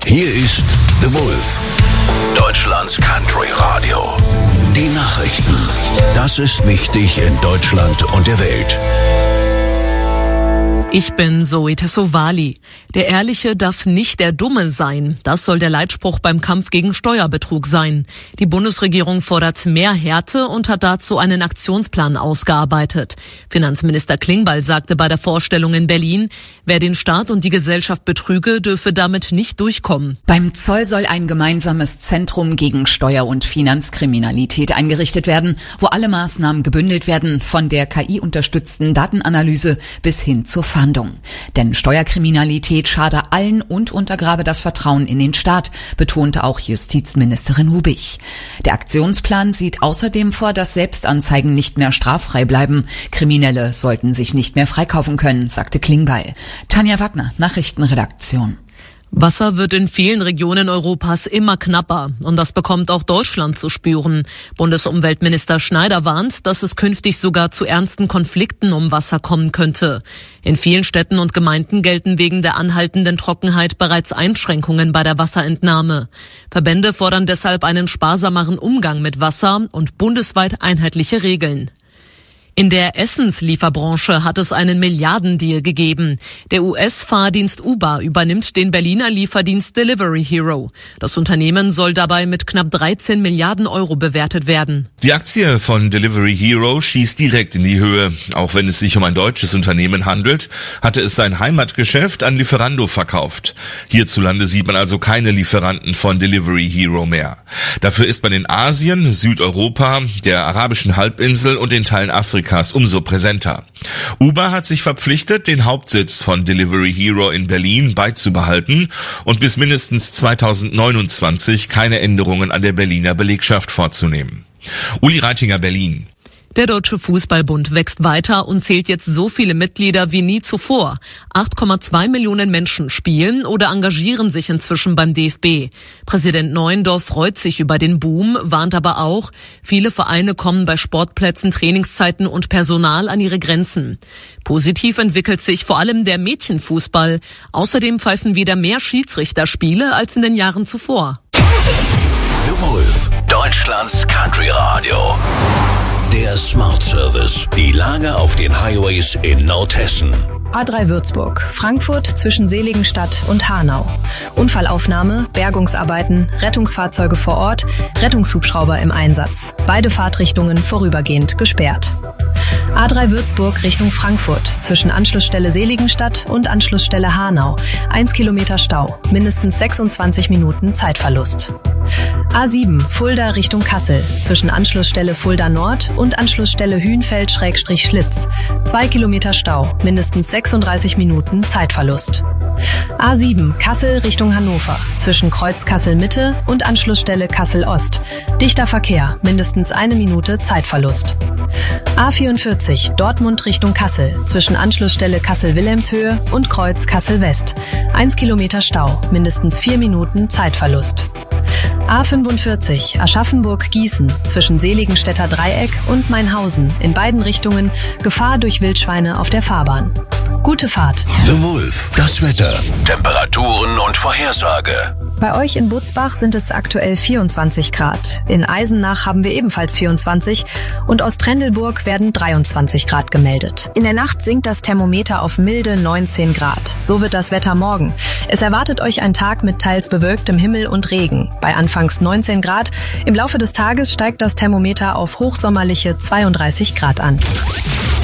Hier ist The Wolf, Deutschlands Country Radio. Die Nachrichten. Das ist wichtig in Deutschland und der Welt. Ich bin Zoe Tassovali. Der Ehrliche darf nicht der Dumme sein. Das soll der Leitspruch beim Kampf gegen Steuerbetrug sein. Die Bundesregierung fordert mehr Härte und hat dazu einen Aktionsplan ausgearbeitet. Finanzminister Klingbeil sagte bei der Vorstellung in Berlin, wer den Staat und die Gesellschaft betrüge, dürfe damit nicht durchkommen. Beim Zoll soll ein gemeinsames Zentrum gegen Steuer- und Finanzkriminalität eingerichtet werden, wo alle Maßnahmen gebündelt werden, von der KI-unterstützten Datenanalyse bis hin zur Fahndung. Denn Steuerkriminalität schade allen und untergrabe das Vertrauen in den Staat, betonte auch Justizministerin Hubich. Der Aktionsplan sieht außerdem vor, dass Selbstanzeigen nicht mehr straffrei bleiben. Kriminelle sollten sich nicht mehr freikaufen können, sagte Klingbeil. Tanja Wagner, Nachrichtenredaktion. Wasser wird in vielen Regionen Europas immer knapper und das bekommt auch Deutschland zu spüren. Bundesumweltminister Schneider warnt, dass es künftig sogar zu ernsten Konflikten um Wasser kommen könnte. In vielen Städten und Gemeinden gelten wegen der anhaltenden Trockenheit bereits Einschränkungen bei der Wasserentnahme. Verbände fordern deshalb einen sparsameren Umgang mit Wasser und bundesweit einheitliche Regeln. In der Essenslieferbranche hat es einen Milliardendeal gegeben. Der US-Fahrdienst Uber übernimmt den Berliner Lieferdienst Delivery Hero. Das Unternehmen soll dabei mit knapp 13 Milliarden Euro bewertet werden. Die Aktie von Delivery Hero schießt direkt in die Höhe. Auch wenn es sich um ein deutsches Unternehmen handelt, hatte es sein Heimatgeschäft an Lieferando verkauft. Hierzulande sieht man also keine Lieferanten von Delivery Hero mehr. Dafür ist man in Asien, Südeuropa, der arabischen Halbinsel und den Teilen Afrikas umso präsenter. Uber hat sich verpflichtet, den Hauptsitz von Delivery Hero in Berlin beizubehalten und bis mindestens 2029 keine Änderungen an der Berliner Belegschaft vorzunehmen. Uli Reitinger, Berlin. Der Deutsche Fußballbund wächst weiter und zählt jetzt so viele Mitglieder wie nie zuvor. 8,2 Millionen Menschen spielen oder engagieren sich inzwischen beim DFB. Präsident Neuendorf freut sich über den Boom, warnt aber auch, viele Vereine kommen bei Sportplätzen, Trainingszeiten und Personal an ihre Grenzen. Positiv entwickelt sich vor allem der Mädchenfußball. Außerdem pfeifen wieder mehr Schiedsrichter Spiele als in den Jahren zuvor. The Wolf, Deutschlands Country Radio. Der Smart Service. Die Lage auf den Highways in Nordhessen. A3 Würzburg, Frankfurt zwischen Seligenstadt und Hanau. Unfallaufnahme, Bergungsarbeiten, Rettungsfahrzeuge vor Ort, Rettungshubschrauber im Einsatz. Beide Fahrtrichtungen vorübergehend gesperrt. A3 Würzburg Richtung Frankfurt zwischen Anschlussstelle Seligenstadt und Anschlussstelle Hanau. 1 Kilometer Stau, mindestens 26 Minuten Zeitverlust. A7 Fulda Richtung Kassel zwischen Anschlussstelle Fulda Nord und Anschlussstelle Hünfeld-Schlitz. 2 Kilometer Stau, mindestens 36 Minuten Zeitverlust. A7 Kassel Richtung Hannover zwischen Kreuz Kassel Mitte und Anschlussstelle Kassel Ost. Dichter Verkehr, mindestens 1 Minute Zeitverlust. A44 Dortmund Richtung Kassel zwischen Anschlussstelle Kassel-Wilhelmshöhe und Kreuz Kassel West. 1 Kilometer Stau, mindestens 4 Minuten Zeitverlust. A45 Aschaffenburg-Gießen zwischen Seligenstädter Dreieck und Mainhausen. In beiden Richtungen Gefahr durch Wildschweine auf der Fahrbahn. Gute Fahrt. The Wolf, das Wetter, Temperaturen und Vorhersage. Bei euch in Butzbach sind es aktuell 24 Grad. In Eisenach haben wir ebenfalls 24 und aus Trendelburg werden 23 Grad gemeldet. In der Nacht sinkt das Thermometer auf milde 19 Grad. So wird das Wetter morgen. Es erwartet euch ein Tag mit teils bewölktem Himmel und Regen. Bei anfangs 19 Grad. Im Laufe des Tages steigt das Thermometer auf hochsommerliche 32 Grad an.